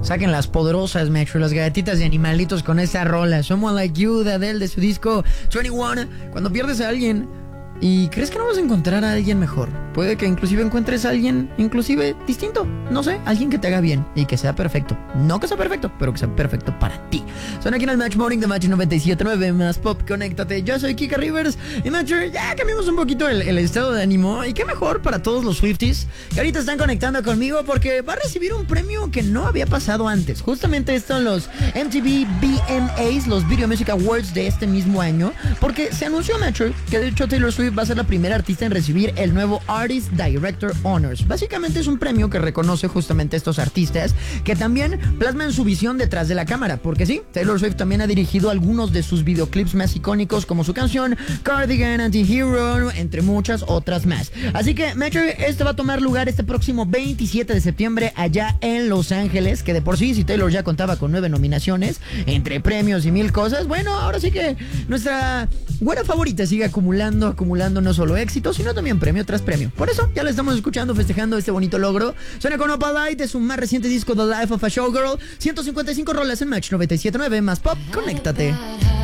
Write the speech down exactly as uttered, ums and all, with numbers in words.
Saquen las poderosas, Metro, las galletitas de animalitos con esa rola. Someone Like You de Adele de su disco veintiuno. Cuando pierdes a alguien y crees que no vas a encontrar a alguien mejor, puede que inclusive encuentres a alguien inclusive distinto, no sé, alguien que te haga bien y que sea perfecto. No que sea perfecto, pero que sea perfecto para ti. Son aquí en el Match Morning de Match noventa y siete punto nueve más Pop, conéctate. Yo soy Kika Rivers y Match, ya cambiamos un poquito el, el estado de ánimo. Y qué mejor para todos los Swifties que ahorita están conectando conmigo, porque va a recibir un premio que no había pasado antes. Justamente estos son los M T V V M As, los Video Music Awards de este mismo año, porque se anunció, Match, que de hecho Taylor Swift va a ser la primera artista en recibir el nuevo Artist Director Honors. Básicamente es un premio que reconoce justamente a estos artistas que también plasman su visión detrás de la cámara, porque sí, Taylor Swift también ha dirigido algunos de sus videoclips más icónicos, como su canción Cardigan, Anti-Hero, entre muchas otras más. Así que, Metro, este va a tomar lugar este próximo veintisiete de septiembre allá en Los Ángeles, que de por sí, si Taylor ya contaba con nueve nominaciones, entre premios y mil cosas, bueno, ahora sí que nuestra güera favorita sigue acumulando, acumulando no solo éxito, sino también premio tras premio. Por eso, ya la estamos escuchando, festejando este bonito logro. Suena con Opalite de su más reciente disco The Life of a Showgirl. ciento cincuenta y cinco rolas en Match noventa y siete punto nueve más Pop, conéctate.